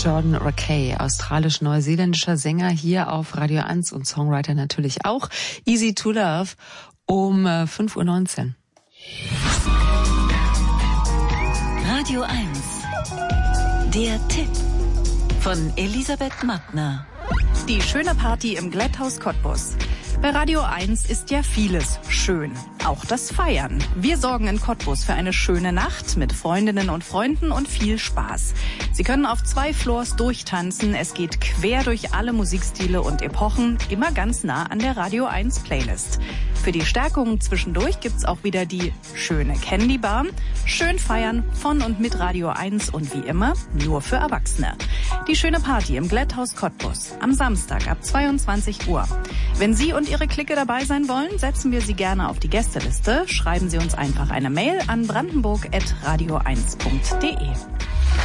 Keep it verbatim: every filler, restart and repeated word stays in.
Jordan Rakei, australisch-neuseeländischer Sänger, hier auf Radio eins und Songwriter natürlich auch. Easy to Love um fünf Uhr neunzehn. Radio eins. Der Tipp von Elisabeth Mattner. Die schöne Party im Glätthaus Cottbus. Bei Radio eins ist ja vieles schön, auch das Feiern. Wir sorgen in Cottbus für eine schöne Nacht mit Freundinnen und Freunden und viel Spaß. Sie können auf zwei Floors durchtanzen, es geht quer durch alle Musikstile und Epochen, immer ganz nah an der Radio eins Playlist. Für die Stärkung zwischendurch gibt's auch wieder die schöne Candy Bar. Schön feiern von und mit Radio eins und wie immer nur für Erwachsene. Die schöne Party im Glätthaus Cottbus am Samstag ab zweiundzwanzig Uhr. Wenn Sie und Ihre Clique dabei sein wollen, setzen wir Sie gerne auf die Gästeliste. Schreiben Sie uns einfach eine Mail an brandenburg at radio eins punkt de.